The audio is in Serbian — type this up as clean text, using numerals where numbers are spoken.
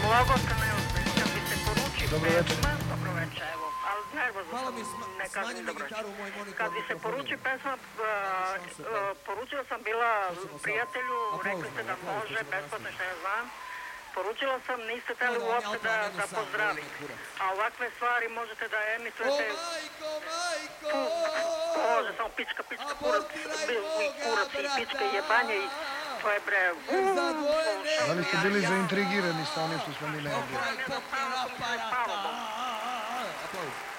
Logota neozbiljno, kad bi se poruči Dobro večer. pesma, dobro večer, evo, ali nervozno Malo sam, mi ne kažem smanji mi dobro gitaru večer. moj monitor. Kad bi se poruči pesma, poručila sam bila prijatelju, rekli ste da može, besplatno što ja znam. Poručila sam, niste teli uopšte da pozdravite. A ovakve stvari možete da emitujete... O majko! Može, samo pička, kurac i pička i jebanje i to je bre... Da li ste bili zaintrigirani sa onim što smo mi najavili? Pokoj, pokoj, aparata! Aplauz.